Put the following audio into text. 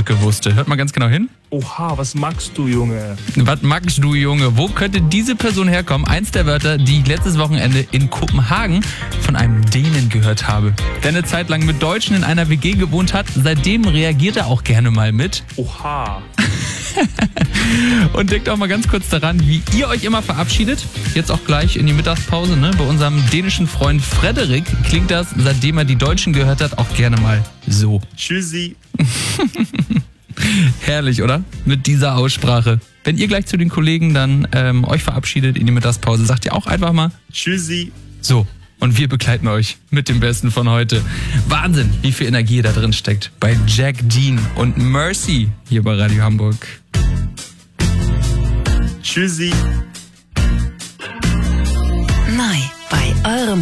Ausdrücke wusste. Hört mal ganz genau hin. Oha, was magst du, Junge? Was magst du, Junge? Wo könnte diese Person herkommen? Eins der Wörter, die ich letztes Wochenende in Kopenhagen von einem Dänen gehört habe. Der eine Zeit lang mit Deutschen in einer WG gewohnt hat. Seitdem reagiert er auch gerne mal mit. Oha. Und denkt auch mal ganz kurz daran, wie ihr euch immer verabschiedet. Jetzt auch gleich in die Mittagspause, ne? Bei unserem dänischen Freund Frederik klingt das, seitdem er die Deutschen gehört hat, auch gerne mal so. Tschüssi. Herrlich, oder? Mit dieser Aussprache. Wenn ihr gleich zu den Kollegen dann euch verabschiedet in die Mittagspause, sagt ihr auch einfach mal Tschüssi. So. Und wir begleiten euch mit dem Besten von heute. Wahnsinn, wie viel Energie da drin steckt. Bei Jack Dean und Mercy hier bei Radio Hamburg. Tschüssi.